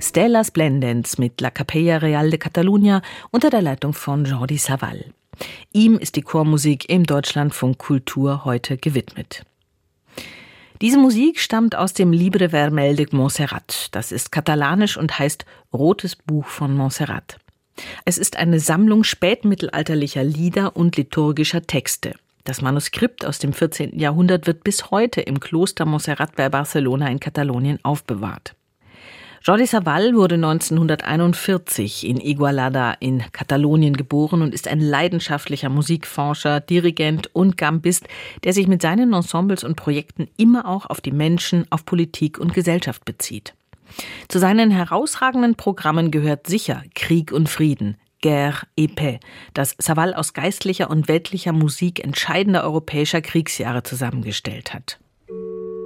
Stella Splendens mit La Capella Real de Catalunya unter der Leitung von Jordi Savall. Ihm ist die Chormusik im Deutschlandfunk Kultur heute gewidmet. Diese Musik stammt aus dem Libre Vermell de Montserrat. Das ist katalanisch und heißt Rotes Buch von Montserrat. Es ist eine Sammlung spätmittelalterlicher Lieder und liturgischer Texte. Das Manuskript aus dem 14. Jahrhundert wird bis heute im Kloster Montserrat bei Barcelona in Katalonien aufbewahrt. Jordi Savall wurde 1941 in Igualada in Katalonien geboren und ist ein leidenschaftlicher Musikforscher, Dirigent und Gambist, der sich mit seinen Ensembles und Projekten immer auch auf die Menschen, auf Politik und Gesellschaft bezieht. Zu seinen herausragenden Programmen gehört sicher Krieg und Frieden, Guerre et Paix, das Savall aus geistlicher und weltlicher Musik entscheidender europäischer Kriegsjahre zusammengestellt hat.